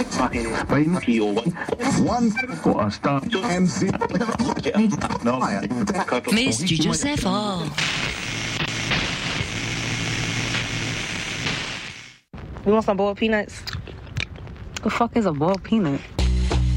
fucking Bainky or one or a star MC. No, Mais Studio c'est fort. You want some boiled peanuts? The fuck is a boiled peanut?